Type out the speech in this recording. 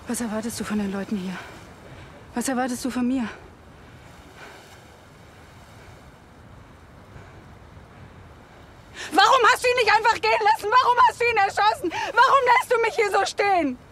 Was erwartest du von den Leuten hier? Was erwartest du von mir? Warum hast du ihn nicht einfach gehen lassen? Warum hast du ihn erschossen? Warum lässt du mich hier so stehen?